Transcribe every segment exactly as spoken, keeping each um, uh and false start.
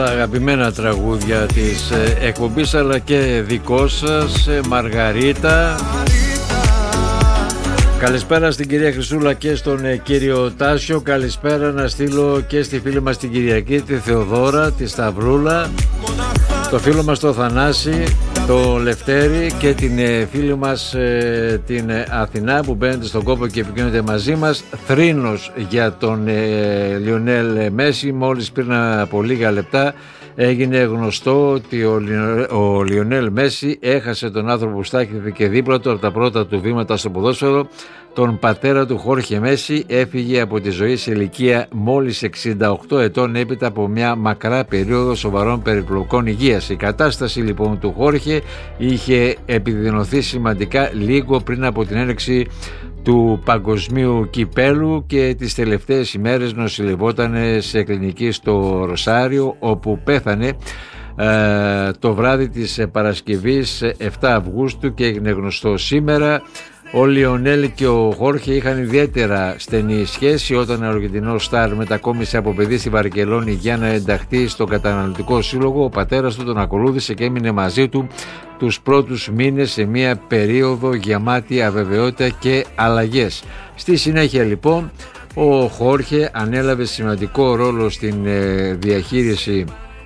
Αγαπημένα τραγούδια της εκπομπής αλλά και δικό σας, Μαργαρίτα. Καλησπέρα στην κυρία Χρυσούλα και στον κύριο Τάσιο. Καλησπέρα να στείλω και στη φίλη μας την Κυριακή, τη Θεοδώρα, τη Σταυρούλα, το φίλο μας το Θανάση, το Λευτέρη και την φίλη μας την Αθηνά που μπαίνετε στον κόπο και επικοινωνείτε μαζί μας. Θρήνος για τον ε, Λιονέλ Μέση. Μόλις πριν από λίγα λεπτά έγινε γνωστό ότι ο, ο Λιονέλ Μέση έχασε τον άνθρωπο που στάθηκε δίπλα του από τα πρώτα του βήματα στο ποδόσφαιρο, τον πατέρα του Χόρχε Μέση. Έφυγε από τη ζωή σε ηλικία μόλις εξήντα οκτώ ετών έπειτα από μια μακρά περίοδο σοβαρών περιπλοκών υγείας. Η κατάσταση λοιπόν του Χόρχε είχε επιδεινωθεί σημαντικά λίγο πριν από την έναρξη του παγκοσμίου κυπέλου και τις τελευταίες ημέρες νοσηλευόταν σε κλινική στο Ροσάριο, όπου πέθανε ε, το βράδυ της Παρασκευής επτά Αυγούστου και έγινε γνωστό σήμερα. Ο Λιονέλ και ο Χόρχε είχαν ιδιαίτερα στενή σχέση. Όταν ο Αργεντινός Σταρ μετακόμισε από παιδί στη Βαρκελόνη για να ενταχθεί στον καταναλωτικό σύλλογο, ο πατέρας του τον ακολούθησε και έμεινε μαζί του τους πρώτους μήνες σε μια περίοδο γεμάτη αβεβαιότητα και αλλαγές. Στη συνέχεια λοιπόν ο Χόρχε ανέλαβε σημαντικό ρόλο στην διαχείριση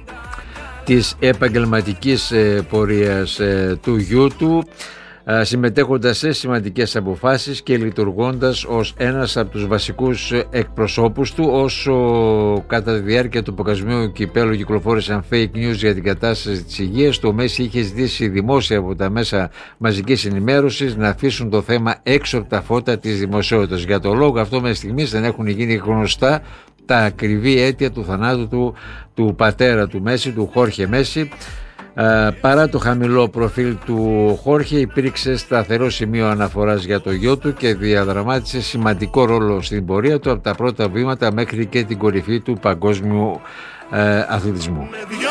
της επαγγελματικής πορείας του γιού του, συμμετέχοντας σε σημαντικές αποφάσεις και λειτουργώντας ως ένας από τους βασικούς εκπροσώπους του. Όσο κατά τη διάρκεια του παγκοσμίου κυπέλου κυκλοφόρησαν fake news για την κατάσταση της υγείας του, ο Μέση είχε ζητήσει δημόσια από τα μέσα μαζικής ενημέρωσης να αφήσουν το θέμα έξω από τα φώτα της δημοσιότητας. Για το λόγο αυτό μέχρι στιγμής δεν έχουν γίνει γνωστά τα ακριβή αίτια του θανάτου του, του πατέρα του Μέση, του Χόρχε Μέση. Uh, παρά το χαμηλό προφίλ του Χόρχε, υπήρξε σταθερό σημείο αναφοράς για το γιο του και διαδραμάτισε σημαντικό ρόλο στην πορεία του από τα πρώτα βήματα μέχρι και την κορυφή του παγκόσμιου uh, αθλητισμού.